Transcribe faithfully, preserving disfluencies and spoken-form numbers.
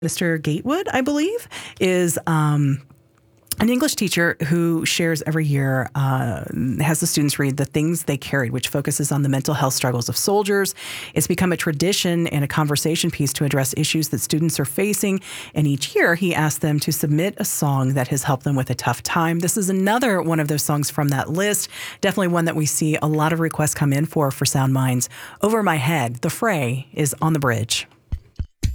Mister Gatewood, I believe, is um, an English teacher who shares every year, uh, has the students read The Things They Carried, which focuses on the mental health struggles of soldiers. It's become a tradition and a conversation piece to address issues that students are facing. And each year, he asks them to submit a song that has helped them with a tough time. This is another one of those songs from that list. Definitely one that we see a lot of requests come in for for Sound Minds. Over My Head, The Fray is on the bridge.